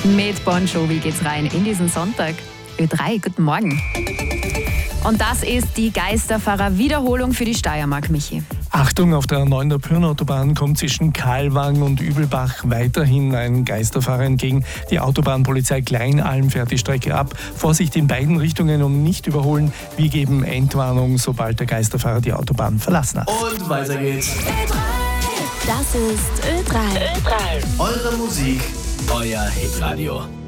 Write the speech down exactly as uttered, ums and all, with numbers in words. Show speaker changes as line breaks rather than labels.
Mit Bon Jovi geht's rein in diesen Sonntag. Ö drei, guten Morgen. Und das ist die Geisterfahrer-Wiederholung für die Steiermark, Michi.
Achtung, auf der neuen Pirnautobahn kommt zwischen Kalwang und Übelbach weiterhin ein Geisterfahrer entgegen. Die Autobahnpolizei Kleinalm fährt die Strecke ab. Vorsicht in beiden Richtungen und nicht überholen. Wir geben Entwarnung, sobald der Geisterfahrer die Autobahn verlassen hat.
Und weiter geht's.
Das ist Ö drei.
Ö drei. Eure Musik, euer Hitradio.